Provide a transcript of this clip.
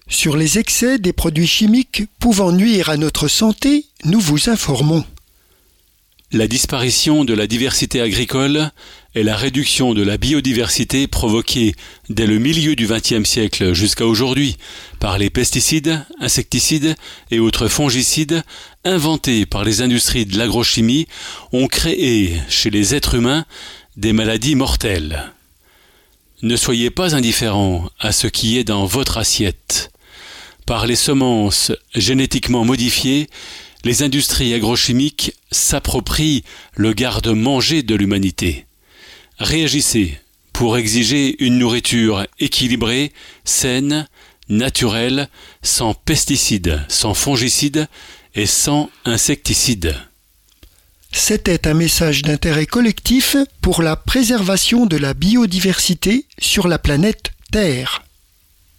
Sur les excès des produits chimiques pouvant nuire à notre santé, nous vous informons. La disparition de la diversité agricole et la réduction de la biodiversité provoquée dès le milieu du XXe siècle jusqu'à aujourd'hui par les pesticides, insecticides et autres fongicides inventés par les industries de l'agrochimie ont créé chez les êtres humains des maladies mortelles. Ne soyez pas indifférents à ce qui est dans votre assiette. Par les semences génétiquement modifiées, les industries agrochimiques s'approprient le garde-manger de l'humanité. Réagissez pour exiger une nourriture équilibrée, saine, naturelle, sans pesticides, sans fongicides et sans insecticides. C'était un message d'intérêt collectif pour la préservation de la biodiversité sur la planète Terre.